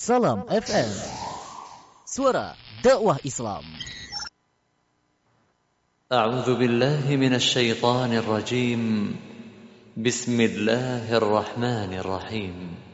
Salam FM, suara dakwah Islam. أعوذ بالله من الشيطان الرجيم. بسم الله الرحمن الرحيم.